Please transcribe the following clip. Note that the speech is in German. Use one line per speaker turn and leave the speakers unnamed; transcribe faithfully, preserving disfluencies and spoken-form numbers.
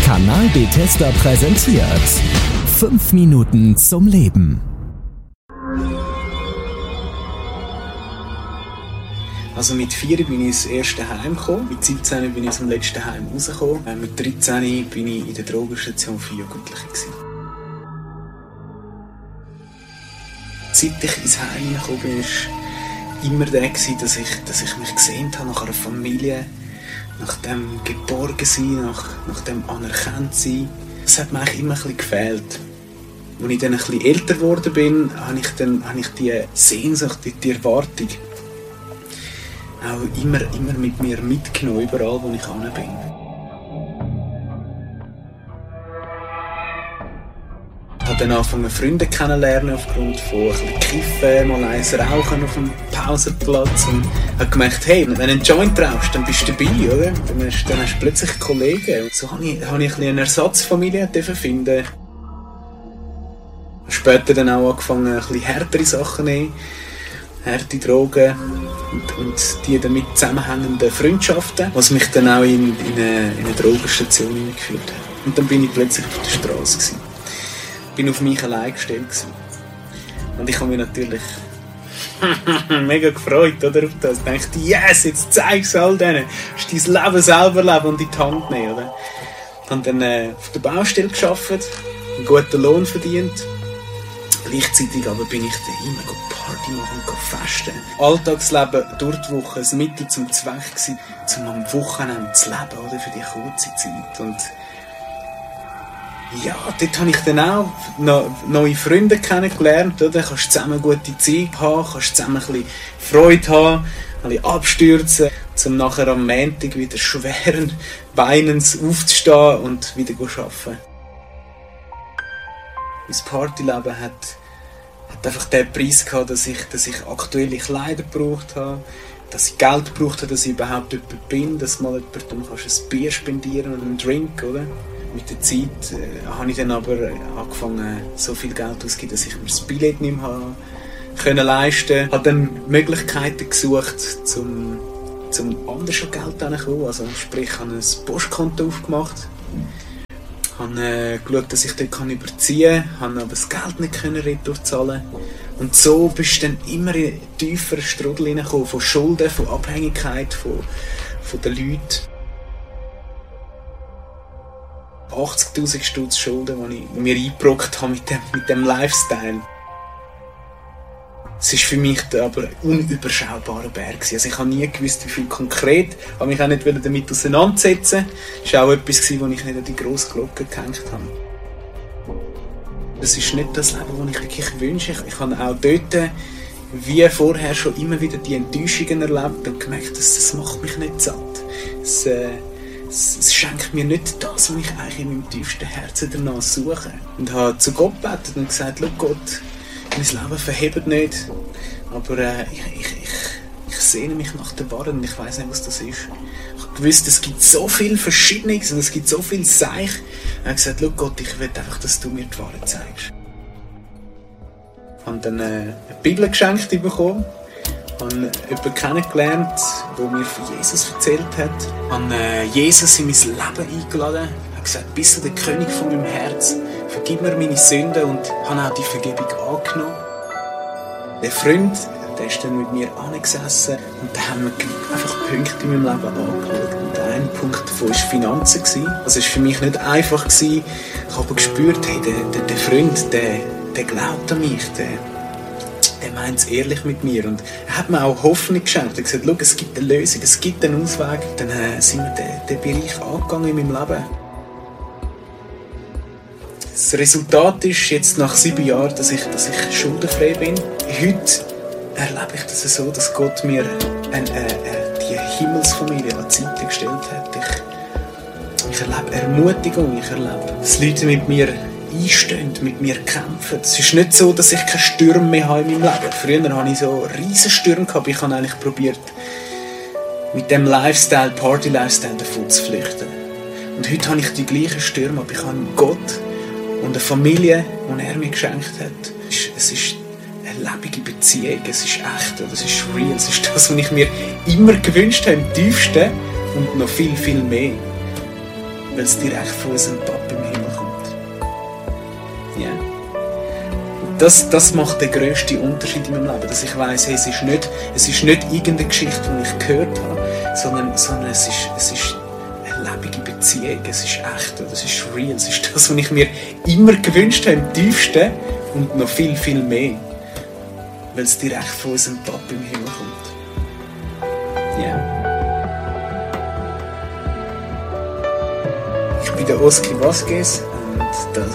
Kanal Bethesda präsentiert fünf Minuten zum Leben.
Also mit vier bin ich ins erste Heim gekommen, mit siebzehn bin ich aus dem letzten Heim rausgekommen, mit dreizehn bin ich in der Drogenstation für Jugendliche gewesen. Seit ich ins Heim hineingekommen bin, war immer der, dass ich, dass ich mich gesehnt habe nach einer Familie, nach dem Geborgensein, nach, nach dem Anerkanntsein. Das hat mir eigentlich immer ein bisschen gefehlt. Als ich dann ein bisschen älter geworden bin, habe ich, dann, habe ich die Sehnsucht, die, die Erwartung auch immer, immer mit mir mitgenommen, überall wo ich hin bin. Ich habe dann angefangen, Freunde kennenzulernen aufgrund von ein bisschen Kiffen, mal eins rauchen auf dem Pausenplatz und habe gemerkt, hey, wenn du einen Joint rauchst, dann bist du dabei, oder? Dann hast, dann hast du plötzlich Kollegen. Und so habe ich, habe ich ein bisschen eine Ersatzfamilie finden. Später dann auch angefangen, ein bisschen härtere Sachen zu nehmen, harte Drogen und, und die damit zusammenhängenden Freundschaften, was mich dann auch in, in, eine, in eine Drogenstation hineingeführt hat. Und dann bin ich plötzlich auf der Straße gewesen. Ich bin auf mich allein gestellt gewesen. Und ich habe mich natürlich mega gefreut, oder, auf das. Ich dachte, yes, jetzt zeig's all denen. Du musst dein Leben selber leben und in die Hand nehmen, oder? Ich habe dann äh, auf der Baustelle gearbeitet, einen guten Lohn verdient. Gleichzeitig aber bin ich dann immer Party machen und festen. Alltagsleben durch die Woche ein Mittel zum Zweck gewesen, um am Wochenende zu leben, oder, für die kurze Zeit. Und ja, dort habe ich dann auch neue Freunde kennengelernt, oder? Du kannst zusammen gute Zeit haben, kannst zusammen ein bisschen Freude haben, ein bisschen abstürzen, um nachher am Montag wieder schweren Beinens aufzustehen und wieder zu arbeiten. Mein Partyleben hat, hat einfach den Preis gehabt, dass ich, dass ich aktuelle Kleider gebraucht habe, dass ich Geld gebraucht habe, dass ich überhaupt jemand bin, dass mal jemandem ein Bier spendieren oder einen Drink, oder? Mit der Zeit äh, habe ich dann aber angefangen, so viel Geld auszugeben, dass ich mir das Billett nicht mehr habe können leisten. Ich habe dann Möglichkeiten gesucht, um zum anders an Geld hinzukommen. Also sprich, ich habe ein Postkonto aufgemacht. Ich habe äh, geschaut, dass ich dort überziehen kann, habe aber das Geld nicht retour zahlen. Und so bist du dann immer in einen tieferen Strudel hineingekommen, von Schulden, von Abhängigkeit, von, von den Leuten. achtzigtausend Stutz Schulden, die ich mir eingebrockt habe mit dem, mit dem Lifestyle. Es war für mich aber ein unüberschaubarer Berg. Also ich habe nie gewusst, wie viel konkret. Ich habe mich auch nicht damit auseinandersetzen. Das war auch etwas, was ich nicht an die grosse Glocke gehängt habe. Das ist nicht das Leben, das ich wirklich wünsche. Ich habe auch dort, wie vorher, schon immer wieder die Enttäuschungen erlebt und gemerkt, dass das macht mich nicht satt. Das, äh, Es schenkt mir nicht das, was ich eigentlich in meinem tiefsten Herzen danach suche. Und habe zu Gott gebetet und gesagt, schau Gott, mein Leben verhebt nicht, aber äh, ich, ich, ich, ich sehne mich nach der Wahrheit und ich weiss nicht, was das ist. Ich habe gewusst, es gibt so viel Verschiedenes und es gibt so viel Seich. Und ich habe gesagt, schau Gott, ich will einfach, dass du mir die Wahrheit zeigst. Ich habe dann äh, eine Bibel geschenkt bekommen. Ich habe jemanden kennengelernt, der mir von Jesus erzählt hat. Ich habe äh, Jesus in mein Leben eingeladen. Ich habe gesagt, bist du der König von meinem Herz? Vergib mir meine Sünden und habe auch die Vergebung angenommen. Der Freund, der ist dann mit mir angesessen und da haben wir einfach Punkte in meinem Leben angeschaut. Und ein Punkt davon war Finanzen. Also es war für mich nicht einfach. Ich habe aber gespürt, hey, der, der, der Freund, der, der glaubt an mich, der, er meint es ehrlich mit mir und er hat mir auch Hoffnung geschenkt. Er hat gesagt, schau, es gibt eine Lösung, es gibt einen Ausweg. Dann äh, sind wir den, den Bereich angegangen in meinem Leben. Das Resultat ist jetzt nach sieben Jahren, dass ich, dass ich schuldenfrei bin. Heute erlebe ich das so, dass Gott mir eine, äh, die Himmelsfamilie an die Seite gestellt hat. Ich, ich erlebe Ermutigung, ich erlebe, dass Leute mit mir einstehen, mit mir kämpfen. Es ist nicht so, dass ich keine Stürme mehr habe in meinem Leben. Früher hatte ich so riesen Stürme gehabt, ich habe eigentlich probiert, mit dem Lifestyle, Party-Lifestyle davon zu flüchten. Und heute habe ich die gleichen Stürme, aber ich habe Gott und eine Familie, die er mir geschenkt hat. Es ist eine lebendige Beziehung, es ist echt, es ist real, es ist das, was ich mir immer gewünscht habe, im tiefsten und noch viel, viel mehr. weil es direkt von unserem Papa im Himmel kommt. Ja. Und das, das macht den grössten Unterschied in meinem Leben, dass ich weiss, hey, es ist nicht, es ist nicht irgendeine Geschichte, die ich gehört habe, sondern, sondern es ist, es ist eine lebende Beziehung, es ist echt, es ist real, es ist das, was ich mir immer gewünscht habe, im tiefsten und noch viel, viel mehr, weil es direkt von unserem Papa im Himmel kommt. Ja. Ich bin der Oski Vasquez und das